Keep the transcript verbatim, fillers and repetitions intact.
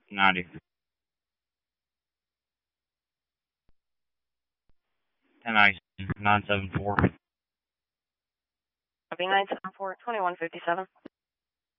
ninety. ten ice. nine seven four. Copy nine seven four, twenty-one fifty-seven.